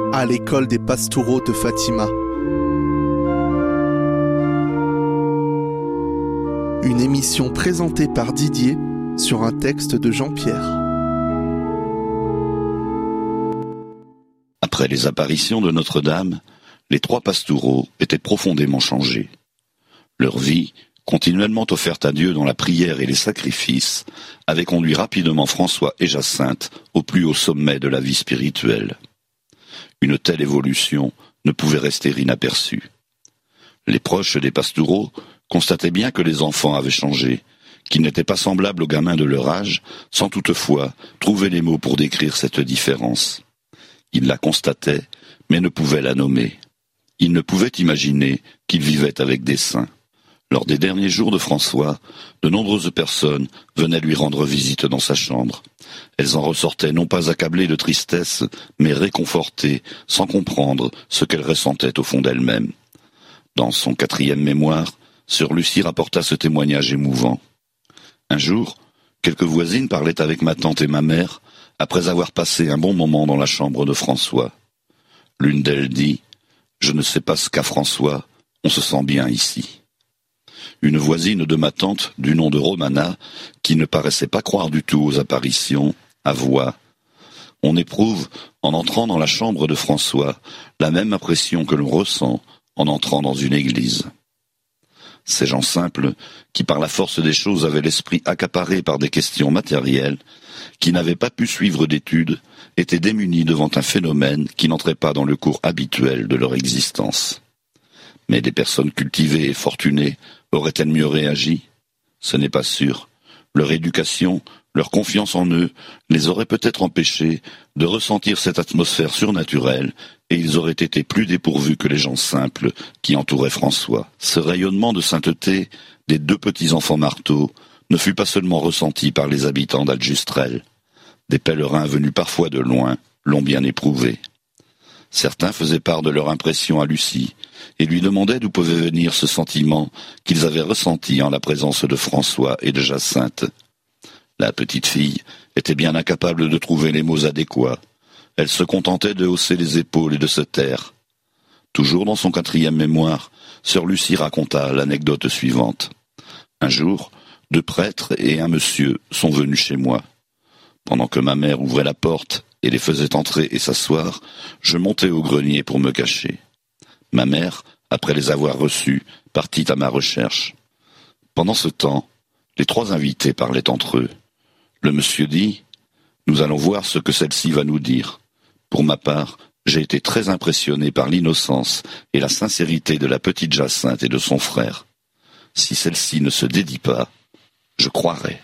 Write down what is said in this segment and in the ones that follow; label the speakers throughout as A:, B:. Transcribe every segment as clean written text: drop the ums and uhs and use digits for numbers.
A: à l'école des Pastoureaux de Fatima. Une émission présentée par Didier sur un texte de Jean-Pierre.
B: Après les apparitions de Notre-Dame, les trois Pastoureaux étaient profondément changés. Leur vie, continuellement offerte à Dieu dans la prière et les sacrifices, avait conduit rapidement François et Jacinthe au plus haut sommet de la vie spirituelle. Une telle évolution ne pouvait rester inaperçue. Les proches des Pastoureaux constataient bien que les enfants avaient changé, qu'ils n'étaient pas semblables aux gamins de leur âge, sans toutefois trouver les mots pour décrire cette différence. Ils la constataient, mais ne pouvaient la nommer. Ils ne pouvaient imaginer qu'ils vivaient avec des saints. Lors des derniers jours de François, de nombreuses personnes venaient lui rendre visite dans sa chambre. Elles en ressortaient non pas accablées de tristesse, mais réconfortées, sans comprendre ce qu'elles ressentaient au fond d'elles-mêmes. Dans son 4e mémoire, sœur Lucie rapporta ce témoignage émouvant. Un jour, quelques voisines parlaient avec ma tante et ma mère, après avoir passé un bon moment dans la chambre de François. L'une d'elles dit « Je ne sais pas ce qu'a François, on se sent bien ici ». Une voisine de ma tante, du nom de Romana, qui ne paraissait pas croire du tout aux apparitions, avoua « On éprouve, en entrant dans la chambre de François, la même impression que l'on ressent en entrant dans une église. » Ces gens simples, qui par la force des choses avaient l'esprit accaparé par des questions matérielles, qui n'avaient pas pu suivre d'études, étaient démunis devant un phénomène qui n'entrait pas dans le cours habituel de leur existence. Mais des personnes cultivées et fortunées auraient-elles mieux réagi ? Ce n'est pas sûr. Leur éducation, leur confiance en eux, les aurait peut-être empêchés de ressentir cette atmosphère surnaturelle, et ils auraient été plus dépourvus que les gens simples qui entouraient François. Ce rayonnement de sainteté des 2 petits enfants marteaux ne fut pas seulement ressenti par les habitants d'Aljustrel. Des pèlerins venus parfois de loin l'ont bien éprouvé. Certains faisaient part de leur impression à Lucie et lui demandaient d'où pouvait venir ce sentiment qu'ils avaient ressenti en la présence de François et de Jacinthe. La petite fille était bien incapable de trouver les mots adéquats. Elle se contentait de hausser les épaules et de se taire. Toujours dans son 4e mémoire, sœur Lucie raconta l'anecdote suivante. Un jour, 2 prêtres et un monsieur sont venus chez moi. Pendant que ma mère ouvrait la porte et les faisait entrer et s'asseoir, je montais au grenier pour me cacher. Ma mère, après les avoir reçus, partit à ma recherche. Pendant ce temps, les 3 invités parlaient entre eux. Le monsieur dit « Nous allons voir ce que celle-ci va nous dire. » Pour ma part, j'ai été très impressionné par l'innocence et la sincérité de la petite Jacinthe et de son frère. Si celle-ci ne se dédie pas, je croirai.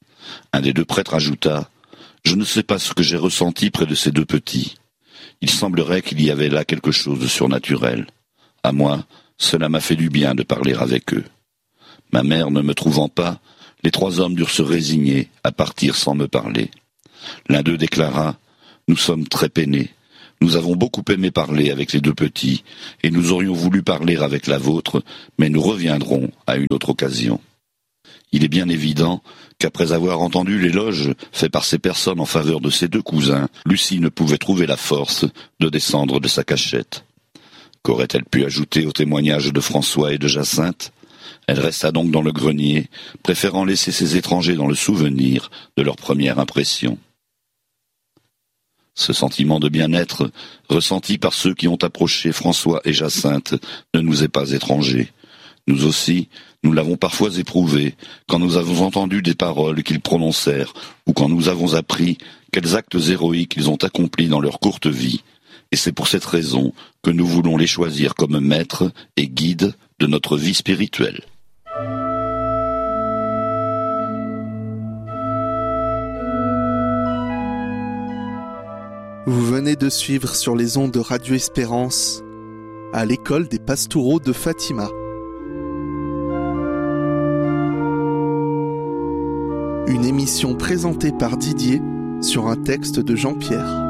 B: Un des 2 prêtres ajouta « Je ne sais pas ce que j'ai ressenti près de ces 2 petits. Il semblerait qu'il y avait là quelque chose de surnaturel. À moi, cela m'a fait du bien de parler avec eux. » Ma mère ne me trouvant pas, les 3 hommes durent se résigner à partir sans me parler. L'un d'eux déclara « Nous sommes très peinés. Nous avons beaucoup aimé parler avec les 2 petits, et nous aurions voulu parler avec la vôtre, mais nous reviendrons à une autre occasion. » Il est bien évident qu'après avoir entendu l'éloge fait par ces personnes en faveur de ses 2 cousins, Lucie ne pouvait trouver la force de descendre de sa cachette. Qu'aurait-elle pu ajouter au témoignage de François et de Jacinthe ? Elle resta donc dans le grenier, préférant laisser ces étrangers dans le souvenir de leur première impression. Ce sentiment de bien-être, ressenti par ceux qui ont approché François et Jacinthe, ne nous est pas étranger. Nous aussi, nous l'avons parfois éprouvé, quand nous avons entendu des paroles qu'ils prononcèrent, ou quand nous avons appris quels actes héroïques ils ont accomplis dans leur courte vie, et c'est pour cette raison que nous voulons les choisir comme maîtres et guides de notre vie spirituelle.
A: Vous venez de suivre sur les ondes de Radio Espérance à l'école des Pastoureaux de Fatima. Une émission présentée par Didier sur un texte de Jean-Pierre.